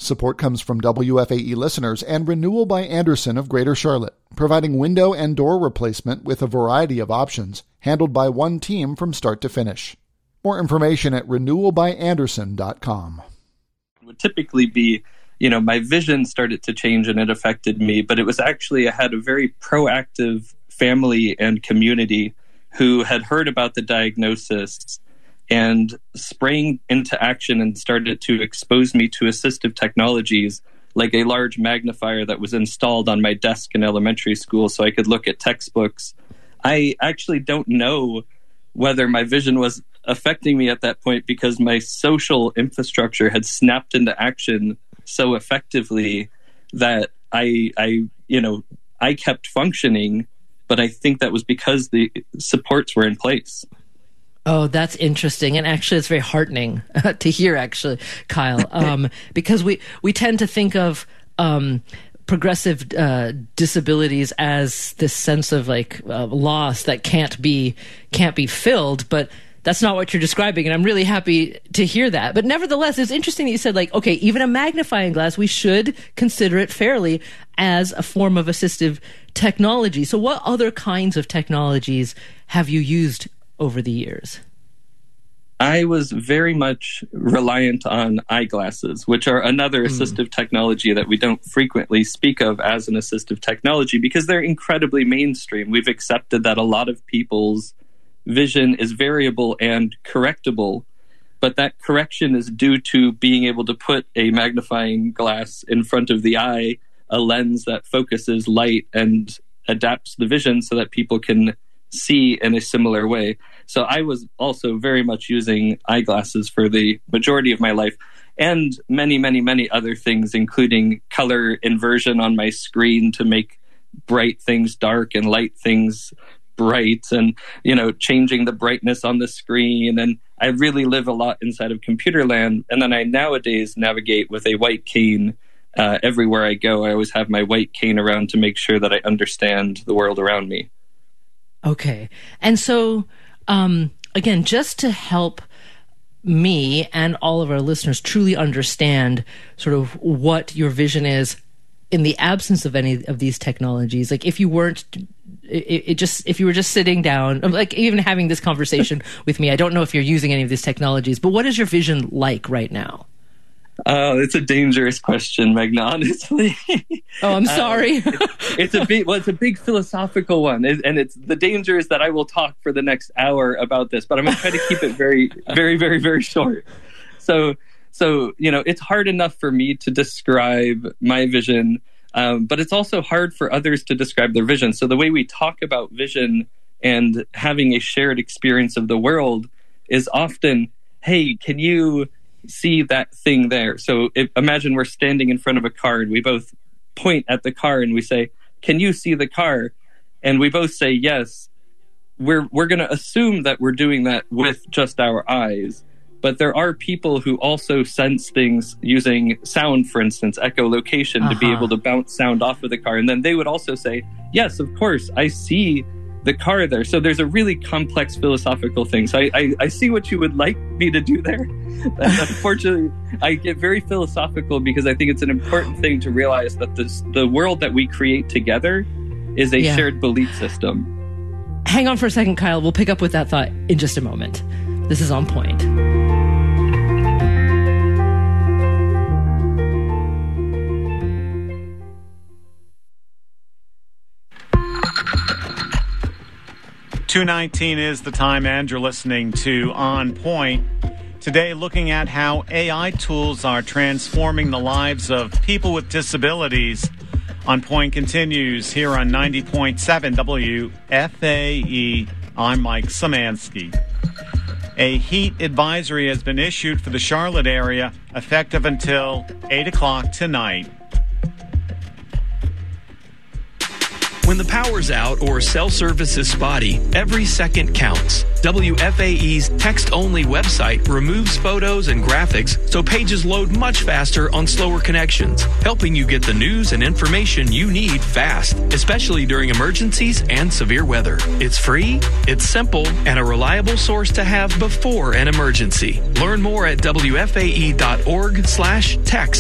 Support comes from WFAE listeners and Renewal by Andersen of Greater Charlotte, providing window and door replacement with a variety of options, handled by one team from start to finish. More information at renewalbyandersen.com. It would typically be, my vision started to change and it affected me, but it was actually, I had a very proactive family and community who had heard about the diagnosis and sprang into action and started to expose me to assistive technologies like a large magnifier that was installed on my desk in elementary school so I could look at textbooks. I actually don't know whether my vision was affecting me at that point because my social infrastructure had snapped into action so effectively that I kept functioning, but I think that was because the supports were in place. Oh, that's interesting. And actually, it's very heartening to hear, actually, Kyle, because we tend to think of progressive disabilities as this sense of loss that can't be filled, but that's not what you're describing, and I'm really happy to hear that. But nevertheless, it's interesting that you said, okay, even a magnifying glass, we should consider it fairly as a form of assistive technology. So what other kinds of technologies have you used over the years? I was very much reliant on eyeglasses, which are another assistive technology that we don't frequently speak of as an assistive technology because they're incredibly mainstream. We've accepted that a lot of people's vision is variable and correctable, but that correction is due to being able to put a magnifying glass in front of the eye, a lens that focuses light and adapts the vision so that people can see in a similar way. So I was also very much using eyeglasses for the majority of my life and many, many, many other things, including color inversion on my screen to make bright things dark and light things bright and, changing the brightness on the screen. And I really live a lot inside of computer land. And then I nowadays navigate with a white cane everywhere I go. I always have my white cane around to make sure that I understand the world around me. Okay. And so, again, just to help me and all of our listeners truly understand sort of what your vision is in the absence of any of these technologies, if you weren't, if you were just sitting down, even having this conversation with me, I don't know if you're using any of these technologies, but what is your vision like right now? It's a dangerous question, Meghna, honestly. Oh, I'm sorry. It's a big philosophical one. And it's the danger is that I will talk for the next hour about this, but I'm going to try to keep it very, very, very, very short. So, it's hard enough for me to describe my vision, but it's also hard for others to describe their vision. So the way we talk about vision and having a shared experience of the world is often, hey, can you see that thing there? So imagine we're standing in front of a car and we both point at the car and we say, can you see the car? And we both say yes. We're going to assume that we're doing that with just our eyes. But there are people who also sense things using sound, for instance, echolocation, to be able to bounce sound off of the car. And then they would also say, yes, of course, I see the car there. So there's a really complex philosophical thing. So I see what you would like me to do there. Unfortunately, I get very philosophical because I think it's an important thing to realize that the world that we create together is a shared belief system. Hang on for a second, Kyle. We'll pick up with that thought in just a moment. This is On Point. .219 is the time, and you're listening to On Point. Today, looking at how AI tools are transforming the lives of people with disabilities. On Point continues here on 90.7 WFAE. I'm Mike Szymanski. A heat advisory has been issued for the Charlotte area, effective until 8 o'clock tonight. When the power's out or cell service is spotty, every second counts. WFAE's text-only website removes photos and graphics so pages load much faster on slower connections, helping you get the news and information you need fast, especially during emergencies and severe weather. It's free, it's simple, and a reliable source to have before an emergency. Learn more at WFAE.org/text.